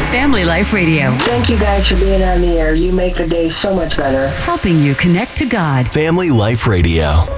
Family Life Radio. Thank you guys for being on the air. You make the day so much better. Helping you connect to God. Family Life Radio.